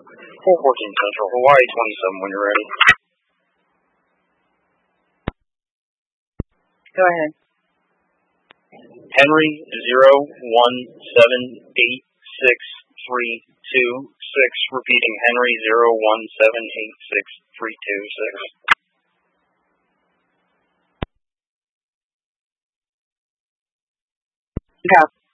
414 Central, Hawaii 27 when you're ready. Go ahead. Henry 017863226, repeating Henry 017863226. Go.